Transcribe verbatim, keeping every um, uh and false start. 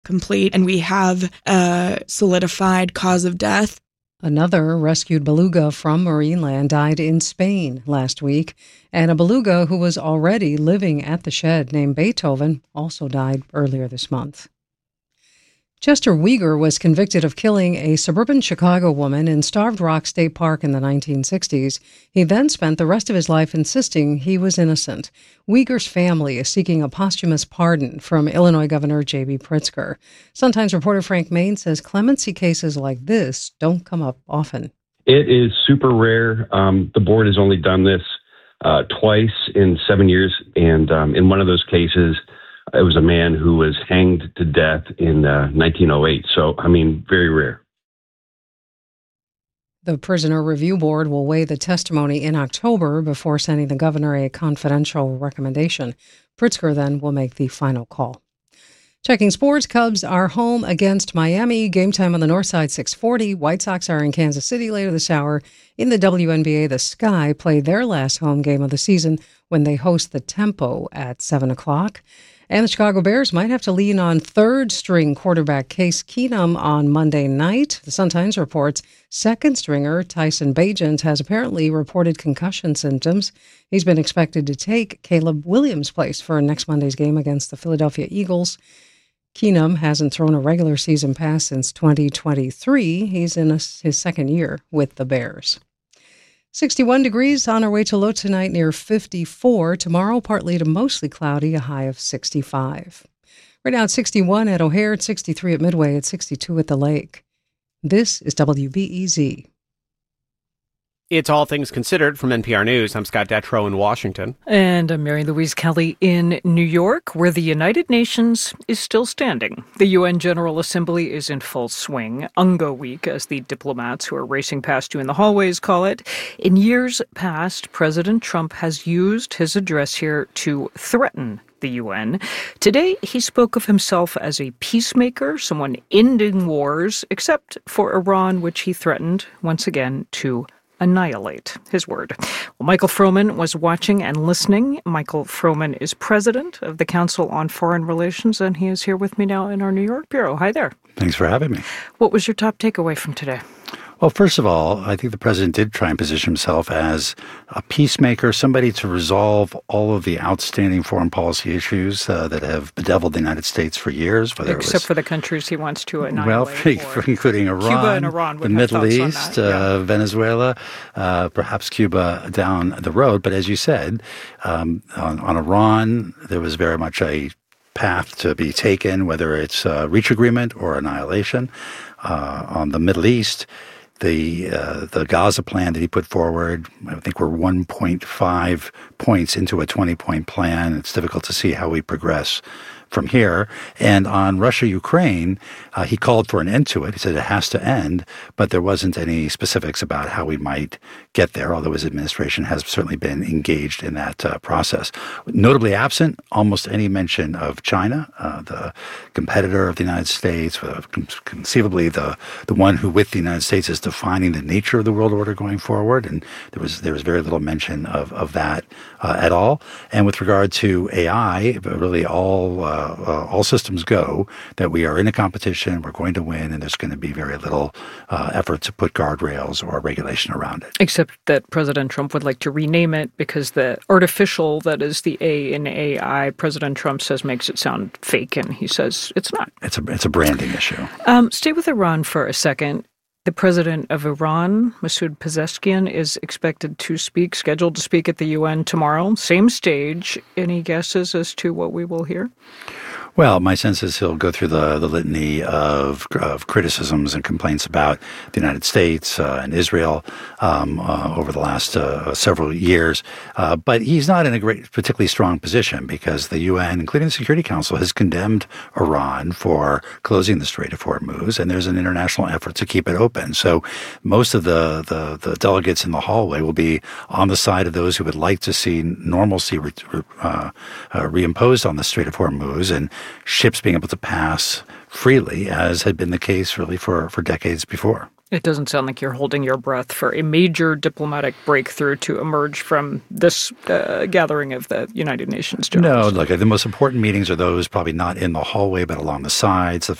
complete, and we have a solidified cause of death. Another rescued beluga from Marineland died in Spain last week, and a beluga who was already living at the shed named Beethoven also died earlier this month. Chester Weger was convicted of killing a suburban Chicago woman in Starved Rock State Park in the nineteen sixties. He then spent the rest of his life insisting he was innocent. Weger's family is seeking a posthumous pardon from Illinois Governor J B Pritzker. Sun-Times reporter Frank Main says clemency cases like this don't come up often. It is super rare. Um, the board has only done this uh, twice in seven years, and um, in one of those cases, it was a man who was hanged to death in uh, nineteen oh eight. So, I mean, very rare. The Prisoner Review Board will weigh the testimony in October before sending the governor a confidential recommendation. Pritzker then will make the final call. Checking sports, Cubs are home against Miami. Game time on the north side, six forty. White Sox are in Kansas City later this hour. In the W N B A, the Sky play their last home game of the season when they host the Tempo at seven o'clock. And the Chicago Bears might have to lean on third-string quarterback Case Keenum on Monday night. The Sun-Times reports second-stringer Tyson Bagent has apparently reported concussion symptoms. He's been expected to take Caleb Williams' place for next Monday's game against the Philadelphia Eagles. Keenum hasn't thrown a regular season pass since twenty twenty-three. He's in a, his second year with the Bears. sixty-one degrees on our way to low tonight near fifty-four. Tomorrow, partly to mostly cloudy, a high of sixty-five. Right now, it's sixty-one at O'Hare, it's sixty-three at Midway, it's sixty-two at the lake. This is W B E Z. It's All Things Considered from N P R News. I'm Scott Detrow in Washington. And I'm Mary Louise Kelly in New York, where the United Nations is still standing. The U N General Assembly is in full swing. Ungo Week, as the diplomats who are racing past you in the hallways call it. In years past, President Trump has used his address here to threaten the U N. Today, he spoke of himself as a peacemaker, someone ending wars, except for Iran, which he threatened, once again, to annihilate, his word. Well, Michael Froman was watching and listening. Michael Froman is president of the Council on Foreign Relations, and he is here with me now in our New York bureau. Hi there. Thanks for having me. What was your top takeaway from today? Well, first of all, I think the president did try and position himself as a peacemaker, somebody to resolve all of the outstanding foreign policy issues uh, that have bedeviled the United States for years. Whether Except it was, for the countries he wants to annihilate. Well, including Iran, Cuba and Iran the Middle East, yeah. uh, Venezuela, uh, perhaps Cuba down the road. But as you said, um, on, on Iran, there was very much a path to be taken, whether it's uh, reach agreement or annihilation. Uh, on the Middle East, The uh, the Gaza plan that he put forward, I think we're one point five points into a twenty-point plan. It's difficult to see how we progress from here. And on Russia-Ukraine, uh, he called for an end to it. He said it has to end, but there wasn't any specifics about how we might get there, although his administration has certainly been engaged in that uh, process. Notably absent, almost any mention of China, uh, the competitor of the United States, uh, conceivably the, the one who, with the United States, is defining the nature of the world order going forward. And there was there was very little mention of, of that uh, at all. And with regard to A I, really all uh, uh, all systems go that we are in a competition, we're going to win, and there's going to be very little uh, effort to put guardrails or regulation around it. Except that President Trump would like to rename it because the artificial, that is the A in A I, President Trump says makes it sound fake, and he says it's not. It's a, it's a branding issue. Um, stay with Iran for a second. The president of Iran, Masoud Pezeshkian, is expected to speak, scheduled to speak at the U N tomorrow. Same stage. Any guesses as to what we will hear? Well, my sense is he'll go through the, the litany of, of criticisms and complaints about the United States uh, and Israel um, uh, over the last uh, several years. Uh, but he's not in a great, particularly strong position because the U N, including the Security Council, has condemned Iran for closing the Strait of Hormuz, and there's an international effort to keep it open. So most of the, the, the delegates in the hallway will be on the side of those who would like to see normalcy re, uh, uh, reimposed on the Strait of Hormuz and ships being able to pass freely, as had been the case really for, for decades before. It doesn't sound like you're holding your breath for a major diplomatic breakthrough to emerge from this uh, gathering of the United Nations generals. No, look, the most important meetings are those probably not in the hallway, but along the sides. The